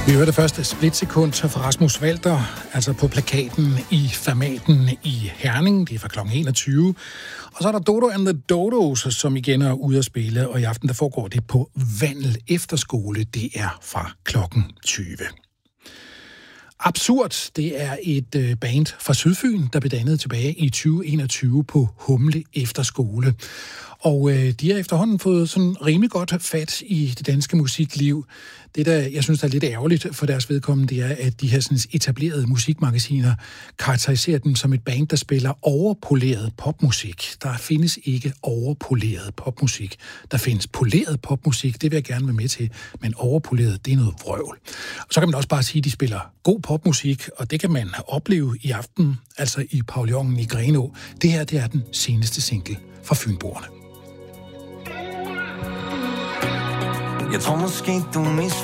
Vi hørte først splitsekund fra Rasmus Walter, altså på plakaten i Fermaten i Herning. Det er fra kl. 21. Og så er der Dodo and the Dodos, som igen er ude at spille, og i aften der foregår det på Vandel Efterskole. Det er fra kl. 20. Absurd, det er et band fra Sydfyn, der blev dannet tilbage i 2021 på Humle Efterskole. Og de har efterhånden fået sådan rimelig godt fat i det danske musikliv. Det, der jeg synes, der er lidt ærgerligt for deres vedkommende, det er, at de her sådan etablerede musikmagasiner karakteriserer dem som et band, der spiller overpoleret popmusik. Der findes ikke overpoleret popmusik. Der findes poleret popmusik, det vil jeg gerne være med til, men overpoleret, det er noget vrøvl. Og så kan man også bare sige, at de spiller god popmusik, og det kan man opleve i aften, altså i pavillonen i Grenaa. Det her, det er den seneste single fra Fynboerne. Jeg tror måske, du